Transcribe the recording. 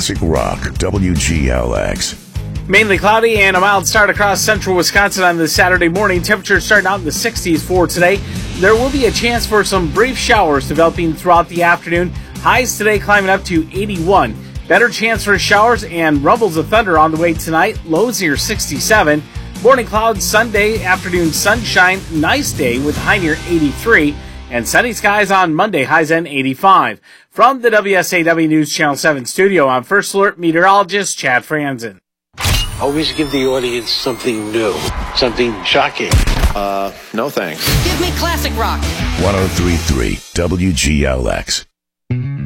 Classic Rock, WGLX. Mainly cloudy and a mild start across central Wisconsin on this Saturday morning. Temperatures starting out in the 60s for today. There will be a chance for some brief showers developing throughout the afternoon. Highs today climbing up to 81. Better chance for showers and rumbles of thunder on the way tonight. Lows near 67. Morning clouds, Sunday, afternoon sunshine. Nice day with a high near 83. And sunny skies on Monday, highs in 85. From the WSAW News Channel 7 studio, I'm First Alert meteorologist Chad Franzen. Always give the audience something new, something shocking. No thanks. Give me classic rock. 103.3 WGLX.